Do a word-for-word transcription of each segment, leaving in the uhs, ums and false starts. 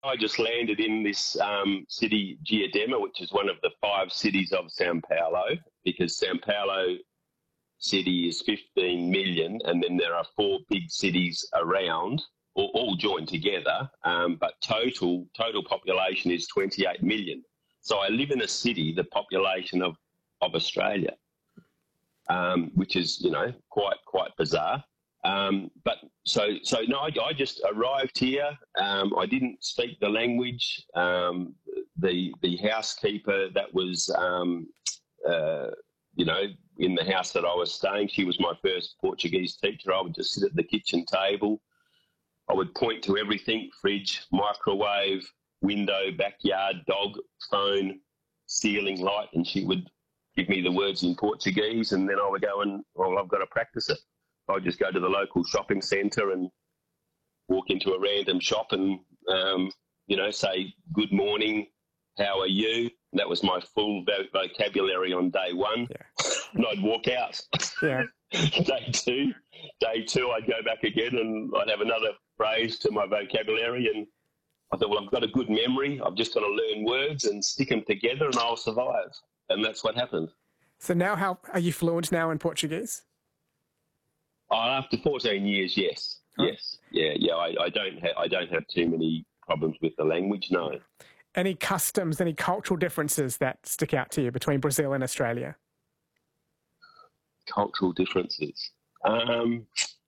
I just landed in this um, city, Diadema, which is one of the five cities of Sao Paulo, because Sao Paulo city is fifteen million, and then there are four big cities around, all, all joined together, um, but total total population is twenty-eight million. So I live in a city, the population of, of Australia, um, which is, you know, quite quite bizarre. Um, but so, so no, I, I just arrived here. Um, I didn't speak the language. Um, the the housekeeper that was, um, uh, you know, in the house that I was staying, she was my first Portuguese teacher. I would just sit at the kitchen table. I would point to everything: fridge, microwave, window, backyard, dog, phone, ceiling, light, and she would give me the words in Portuguese, and then I would go and, well, I've got to practice it. I'd just go to the local shopping centre and walk into a random shop and, um, you know, say, good morning, how are you? And that was my full vocabulary on day one. Yeah. And I'd walk out. Yeah. Day two, day two, I'd go back again and I'd have another phrase to my vocabulary. And I thought, well, I've got a good memory. I've just got to learn words and stick them together and I'll survive. And that's what happened. So now how are you fluent now in Portuguese? Oh, after fourteen years, yes, oh. yes, yeah, yeah. I, I don't have I don't have too many problems with the language. No. Any customs, any cultural differences that stick out to you between Brazil and Australia? Cultural differences. Um,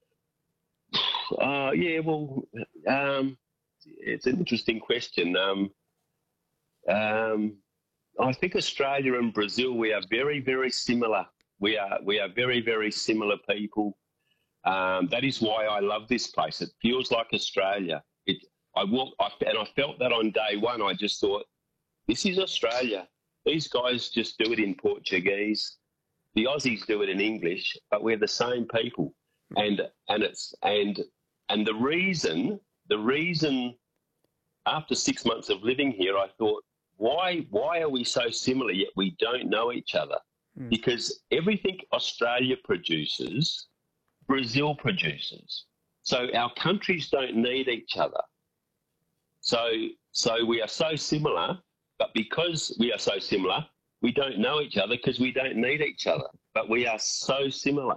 uh, yeah, well, um, it's an interesting question. Um, um, I think Australia and Brazil, we are very, very similar. We are we are very, very similar people. Um, that is why I love this place. It feels like Australia. It, I walk, I, and I felt that on day one. I just thought, this is Australia. These guys just do it in Portuguese. The Aussies do it in English, but we're the same people. And and it's and and the reason the reason after six months of living here, I thought, why why are we so similar yet we don't know each other? Mm. Because everything Australia produces, Brazil produces. So our countries don't need each other. So so we are so similar, but because we are so similar, we don't know each other because we don't need each other. But we are so similar.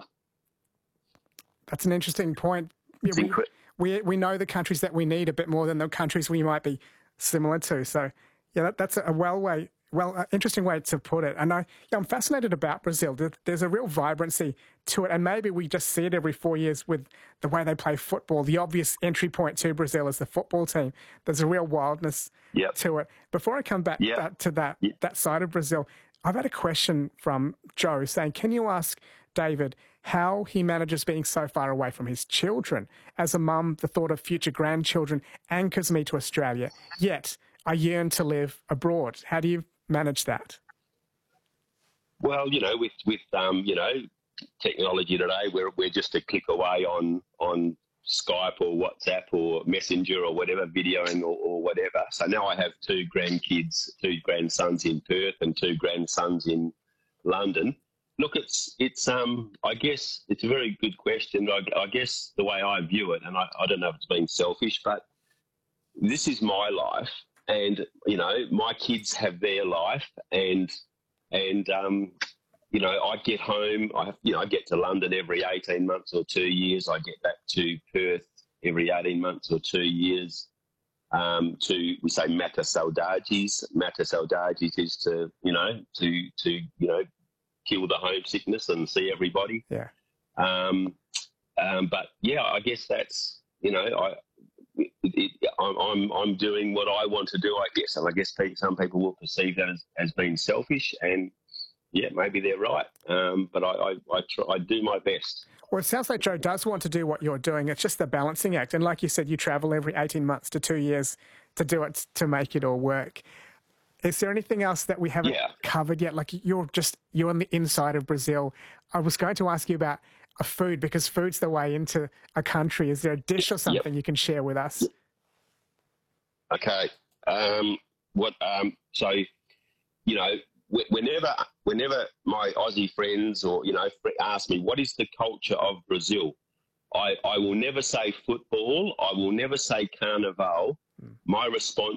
That's an interesting point. It's we, incre- we we know the countries that we need a bit more than the countries we might be similar to. So yeah, that, that's a well way. Well, uh, interesting way to put it. And I, yeah, I'm fascinated about Brazil. There's a real vibrancy to it. And maybe we just see it every four years with the way they play football. The obvious entry point to Brazil is the football team. There's a real wildness yep. to it. Before I come back yep. that, to that, yep. that side of Brazil, I've had a question from Joe saying, can you ask David how he manages being so far away from his children? As a mum, the thought of future grandchildren anchors me to Australia. Yet I yearn to live abroad. How do you manage that? Well, you know, with with um, you know, technology today, we're we're just a click away on on Skype or WhatsApp or Messenger or whatever, videoing or, or whatever. So now I have two grandkids, two grandsons in Perth and two grandsons in London. Look, it's it's um I guess it's a very good question. I, I guess the way I view it, and I, I don't know if it's being selfish, but this is my life. And, you know, my kids have their life and, and um, you know, I get home, I have, you know, I get to London every eighteen months or two years. I get back to Perth every eighteen months or two years. Um, to, we say mata saudades. Mata saudades is to, you know, to, to, you know, kill the homesickness and see everybody. Yeah. Um, um, but, yeah, I guess that's, you know, I, It, it, I'm, I'm I'm doing what I want to do, I guess, and I guess some people will perceive that as, as being selfish, and yeah, maybe they're right. Um, but I I, I, try, I do my best. Well, it sounds like Joe does want to do what you're doing. It's just the balancing act, and like you said, you travel every eighteen months to two years to do it to make it all work. Is there anything else that we haven't yeah. covered yet? Like you're just you're on the inside of Brazil. I was going to ask you about a food, because food's the way into a country. Is there a dish or something yep. you can share with us? Okay. Um, what? Um, so, you know, whenever whenever my Aussie friends or, you know, ask me, what is the culture of Brazil? I, I will never say football. I will never say carnival. My response